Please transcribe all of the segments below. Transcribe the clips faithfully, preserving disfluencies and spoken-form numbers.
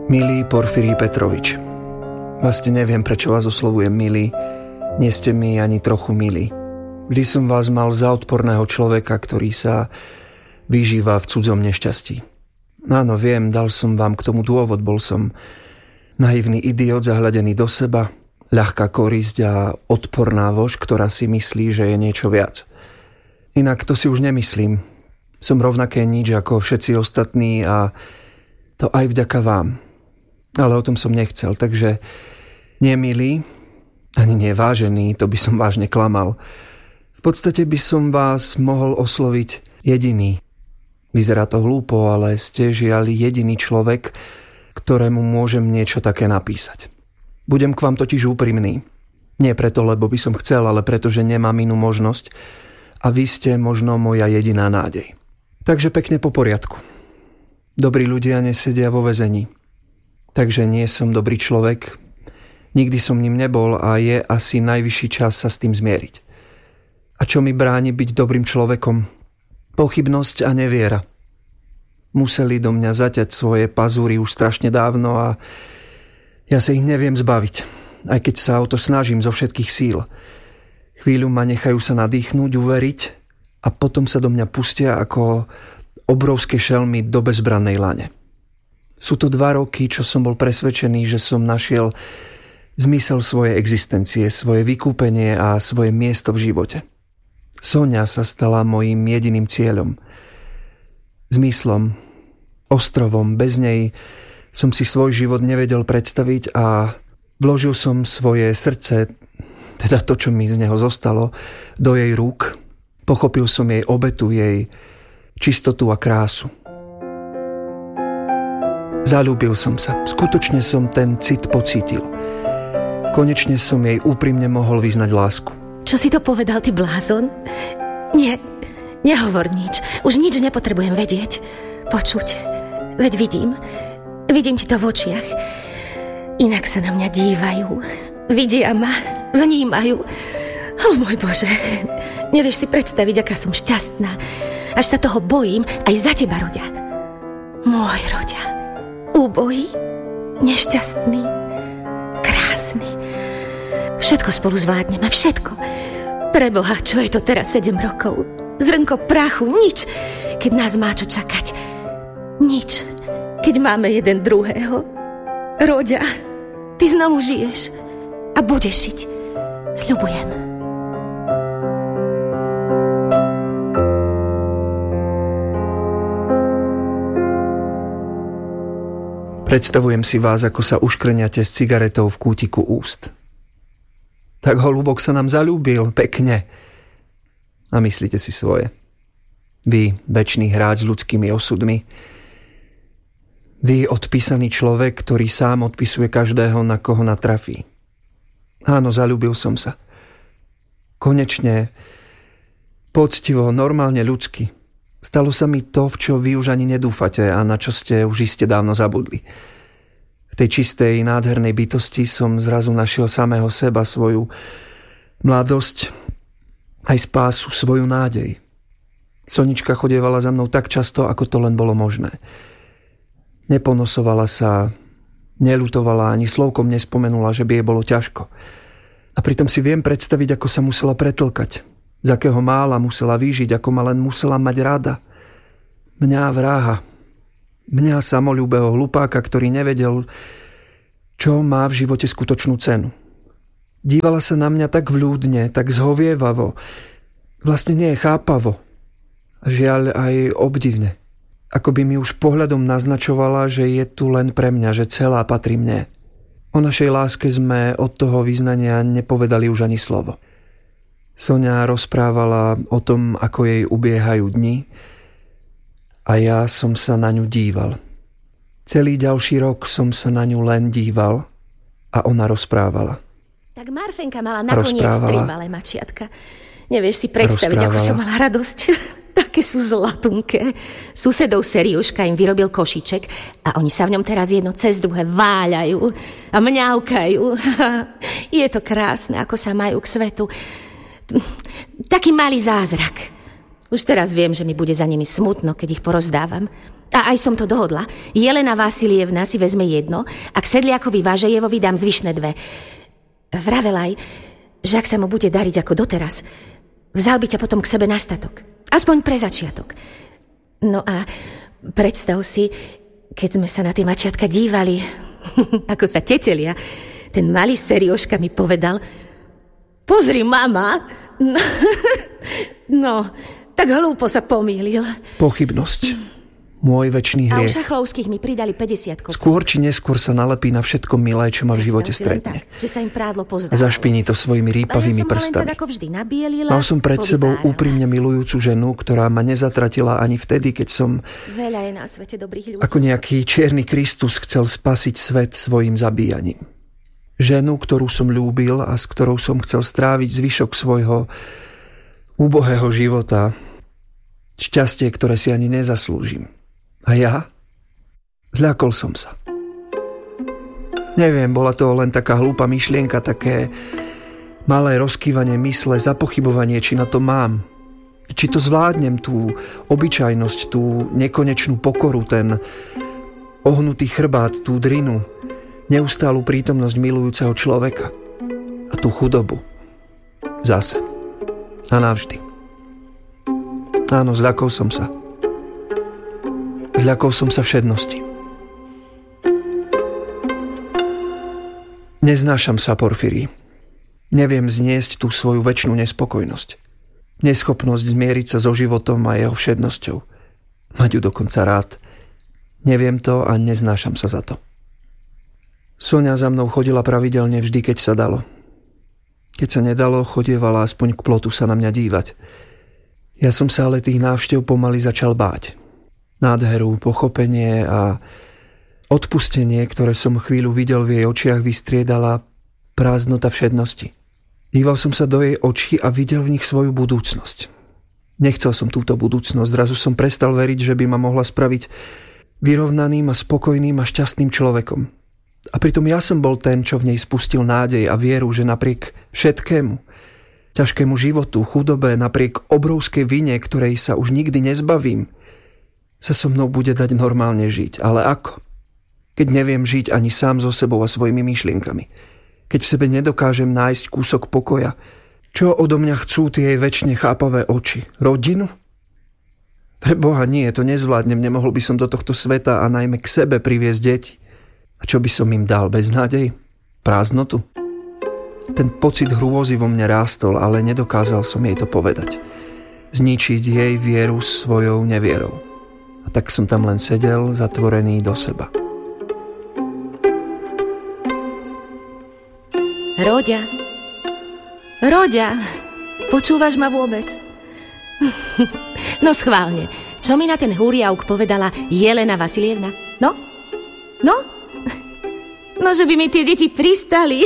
Milý Porfíry Petrovič, vlastne neviem, prečo vás oslovujem milý, nie ste mi ani trochu milí. Vždy som vás mal za odporného človeka, ktorý sa vyžíva v cudzom nešťastí. Áno, viem, dal som vám k tomu dôvod, bol som naivný idiot zahľadený do seba, ľahká korisť a odporná vož, ktorá si myslí, že je niečo viac. Inak to si už nemyslím. Som rovnaké nič ako všetci ostatní a to aj vďaka vám. Ale o tom som nechcel, takže nie milý, ani nie vážený, to by som vážne klamal. V podstate by som vás mohol osloviť jediný. Vyzerá to hlúpo, ale ste žiaľ jediný človek, ktorému môžem niečo také napísať. Budem k vám totiž úprimný. Nie preto, lebo by som chcel, ale preto, že nemám inú možnosť a vy ste možno moja jediná nádej. Takže pekne po poriadku. Dobrí ľudia nesedia vo väzení. Takže nie som dobrý človek, nikdy som ním nebol a je asi najvyšší čas sa s tým zmieriť. A čo mi bráni byť dobrým človekom? Pochybnosť a neviera. Museli do mňa zaťať svoje pazúry už strašne dávno a ja sa ich neviem zbaviť, aj keď sa o to snažím zo všetkých síl. Chvíľu ma nechajú sa nadýchnúť, uveriť a potom sa do mňa pustia ako obrovské šelmy do bezbrannej lane. Sú to dva roky, čo som bol presvedčený, že som našiel zmysel svojej existencie, svoje vykúpenie a svoje miesto v živote. Soňa sa stala mojím jediným cieľom. Zmyslom, ostrovom, bez nej som si svoj život nevedel predstaviť a vložil som svoje srdce, teda to, čo mi z neho zostalo, do jej rúk. Pochopil som jej obetu, jej čistotu a krásu. Zaľúbil som sa. Skutočne som ten cit pocítil. Konečne som jej úprimne mohol vyznať lásku. Čo si to povedal, ty blázon? Nie, nehovor nič. Už nič nepotrebujem vedieť. Počuť. Veď vidím. Vidím ti to v očiach. Inak sa na mňa dívajú. Vidia ma. Vnímajú. O môj Bože. Nevieš si predstaviť, aká som šťastná. Až sa toho bojím aj za teba, Roďa. Môj Roďa. Úbohý, nešťastný, krásny. Všetko spolu zvládneme, všetko. Preboha, čo je to teraz sedem rokov? Zrnko prachu, nič, keď nás má čo čakať. Nič, keď máme jeden druhého. Roďa, ty znovu žiješ a budeš žiť. Sľubujem. Predstavujem si vás, ako sa uškrňate s cigaretou v kútiku úst. Tak holubok sa nám zaľúbil, pekne. A myslíte si svoje. Vy, večný hráč s ľudskými osudmi. Vy, odpísaný človek, ktorý sám odpisuje každého, na koho natrafí. Áno, zaľúbil som sa. Konečne, poctivo, normálne ľudsky. Stalo sa mi to, v čo vy už ani nedúfate a na čo ste už iste dávno zabudli. V tej čistej, nádhernej bytosti som zrazu našiel samého seba, svoju mladosť, aj spásu, svoju nádej. Sonička chodievala za mnou tak často, ako to len bolo možné. Neponosovala sa, neľutovala, ani slovkom nespomenula, že by jej bolo ťažko. A pritom si viem predstaviť, ako sa musela pretlkať. Z akého mála musela vyžiť, ako ma len musela mať rada. Mňa vráha. Mňa samoľúbeho hlupáka, ktorý nevedel, čo má v živote skutočnú cenu. Dívala sa na mňa tak vľúdne, tak zhovievavo. Vlastne nie chápavo. Žiaľ aj obdivne. Ako by mi už pohľadom naznačovala, že je tu len pre mňa, že celá patrí mne. O našej láske sme od toho vyznania nepovedali už ani slovo. Soňa rozprávala o tom, ako jej ubiehajú dni a ja som sa na ňu díval. Celý ďalší rok som sa na ňu len díval a ona rozprávala. Tak Marfenka mala nakoniec tri malé mačiatka. Nevieš si predstaviť, ako som mala radosť. Také sú zlatunké. Susedov Seriuška im vyrobil košíček a oni sa v ňom teraz jedno cez druhé váľajú a mňaukajú. Je to krásne, ako sa majú k svetu. Taký malý zázrak. Už teraz viem, že mi bude za nimi smutno, keď ich porozdávam. A aj som to dohodla. Jelena Vasilievna si vezme jedno a k Sedliakovi Vážejevovi dám zvyšné dve. Vravel aj, že ak sa mu bude dariť ako doteraz, vzal by ťa potom k sebe na statok. Aspoň pre začiatok. No a predstav si, keď sme sa na tie mačiatka dívali, ako sa tetelia, ten malý Serioška mi povedal: pozri, mama. No, no tak hlúpo sa pomýlil. Pochybnosť. Môj večný hriech. A u Šachlovských mi pridali päťdesiat kopov. Skôr či neskôr sa nalepí na všetko milé, čo ma v živote stretne. Tak, že sa im prádlo pozdá. Zašpiní to svojimi rýpavými prstami. Tak ako vždy nabielila, mal som pred sebou úprimne milujúcu ženu, ktorá ma nezatratila ani vtedy, keď som veľa je na svete dobrých ľudí. Ako nejaký čierny Kristus chcel spasiť svet svojim zabíjaním. Ženu, ktorú som ľúbil a s ktorou som chcel stráviť zvyšok svojho úbohého života. Šťastie, ktoré si ani nezaslúžim. A ja? Zľakol som sa. Neviem, bola to len taká hlúpa myšlienka, také malé rozkývanie mysle, zapochybovanie, či na to mám. Či to zvládnem, tú obyčajnosť, tú nekonečnú pokoru, ten ohnutý chrbát, tú drinu, neustálu prítomnosť milujúceho človeka. A tú chudobu. Zase. A navždy. Áno, zľakol som sa. Zľakol som sa všednosti. Neznášam sa, Porfírii. Neviem zniesť tú svoju večnú nespokojnosť. Neschopnosť zmieriť sa so životom a jeho všednosťou. Mať ju dokonca rád. Neviem to a neznášam sa za to. Soňa za mnou chodila pravidelne vždy, keď sa dalo. Keď sa nedalo, chodievala aspoň k plotu sa na mňa dívať. Ja som sa ale tých návštev pomaly začal báť. Nádheru, pochopenie a odpustenie, ktoré som chvíľu videl v jej očiach, vystriedala prázdnota všednosti. Díval som sa do jej očí a videl v nich svoju budúcnosť. Nechcel som túto budúcnosť, zrazu som prestal veriť, že by ma mohla spraviť vyrovnaným a spokojným a šťastným človekom. A pritom ja som bol ten, čo v nej spustil nádej a vieru, že napriek všetkému, ťažkému životu, chudobe, napriek obrovskej vine, ktorej sa už nikdy nezbavím, sa so mnou bude dať normálne žiť. Ale ako? Keď neviem žiť ani sám so sebou a svojimi myšlienkami. Keď v sebe nedokážem nájsť kúsok pokoja. Čo odo mňa chcú tie večne chápavé oči? Rodinu? Pre Boha nie, to nezvládnem. Nemohol by som do tohto sveta a najmä k sebe priviesť deti. A čo by som im dal? Beznádej? Prázdnotu? Ten pocit hrôzy vo mne rástol, ale nedokázal som jej to povedať. Zničiť jej vieru svojou nevierou. A tak som tam len sedel, zatvorený do seba. Róďa, Róďa, počúvaš ma vôbec? No schválne, čo mi na ten húriavk povedala Jelena Vasilievna? No? No? No, že by mi tie deti pristali.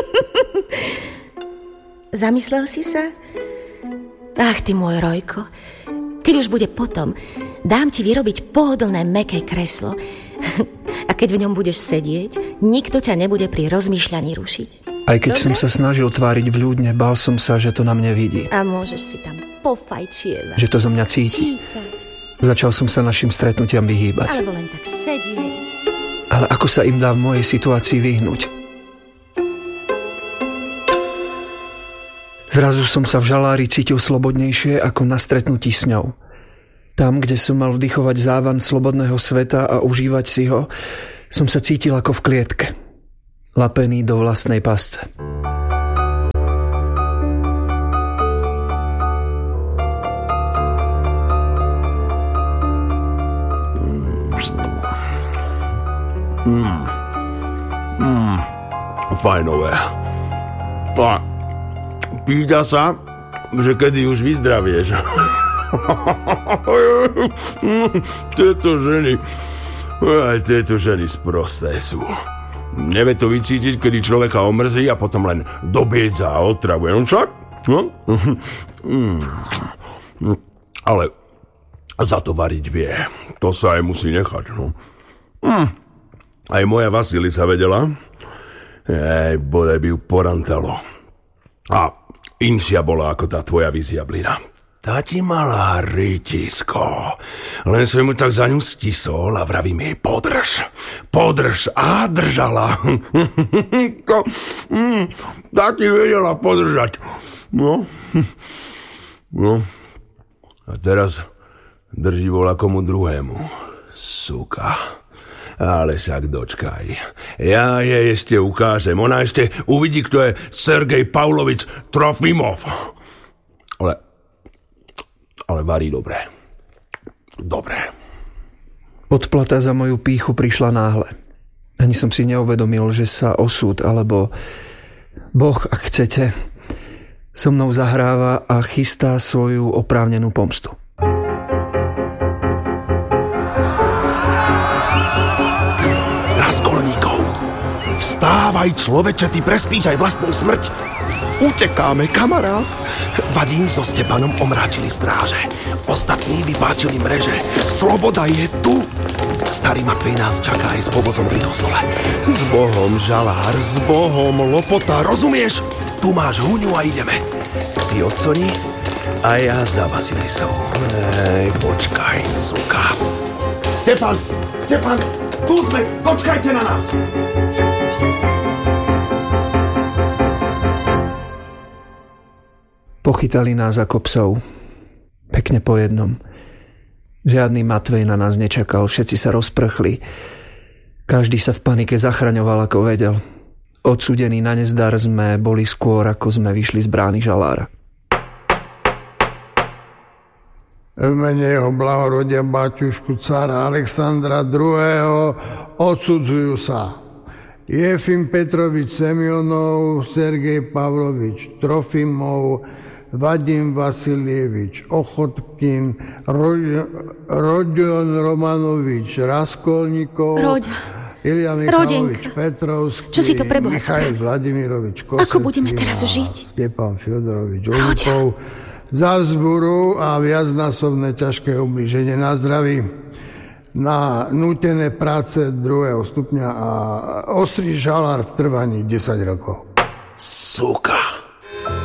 Zamyslel si sa? Ach, ty môj Rojko, keď už bude potom, dám ti vyrobiť pohodlné mäkké kreslo a keď v ňom budeš sedieť, nikto ťa nebude pri rozmýšľaní rušiť. Aj keď Dobre? som sa snažil tváriť vľúdne, bál som sa, že to na mne vidí. A môžeš si tam pofajčievať. Že to zo mňa cíti. Čítať. Začal som sa našim stretnutiam vyhýbať. Alebo len tak sedieť. Ale ako sa im dá v mojej situácii vyhnúť? Zrazu som sa v žalári cítil slobodnejšie ako na stretnutí s ňou. Tam, kde som mal vdychovať závan slobodného sveta a užívať si ho, som sa cítil ako v klietke. Lapený do vlastnej pasce. Mm. Mm. Fajnové. A pýta sa, že kedy už vyzdravieš. Tieto ženy, aj tieto ženy sprosté sú. Nevie to vycítiť, kedy človeka omrzí a potom len dobiedza a otravuje. No však? No? Mm. Ale za to variť vie. To sa aj musí nechať. No. Mm. Aj moja Vasili sa vedela. Ej, bodaj by ju porantalo. A inšia bola ako tá tvoja vyziablina. tá ti malá rytisko. Len som mu tak za ňu stisol a vravím jej, podrž, podrž. A držala. Tá ti vedela podržať. No, no. A teraz drží vola komu druhému. Suka. Ale však dočkaj. Ja jej ešte ukážem. Ona ešte uvidí, kto je Sergej Pavlovič Trofimov. Ale, ale varí dobre. Dobre. Odplata za moju pýchu prišla náhle. Ani som si neuvedomil, že sa osud, alebo Boh, ak chcete, so mnou zahráva a chystá svoju oprávnenú pomstu. Raskolníkov, vstávaj, človeče, ty prespíš aj vlastnú smrť. Utekáme, kamarát. Vadim so Stepanom omráčili stráže. Ostatní vypáčili mreže. Sloboda je tu. Starý Matvej nás čaká aj s povozom pri kostole. S Bohom, žalár, s Bohom, lopota, rozumieš? Tu máš huňu a ideme. Ty odconi a ja za Vasilisou. Ej, počkaj, suka. Stepan, Stepan, tu sme, počkajte na nás. Pochytali nás ako psov. Pekne po jednom. Žiadny Matvej na nás nečakal, všetci sa rozprchli. Každý sa v panike zachraňoval, ako vedel. Odsúdení na nezdar sme boli skôr, ako sme vyšli z brány žalára. V mene jeho blahorodia baťušku cara Alexandra druhého. odsudzujú sa Jefim Petrovič Semionov, Sergej Pavlovič Trofimov, Vadim Vasilievič Ochotkin, Rodion Romanovič Raskolníkov, Roďa. Ilia Michalovič Petrovský, čo si to preboha Michail Vladimirovič Kosecký, ako budeme teraz žiť? Stepan Fjodorovič Olupov za vzburu a viacnásobné ťažké ublíženie na zdraví, na nútené práce druhého stupňa a ostrý žalár v trvaní desať rokov. Suka!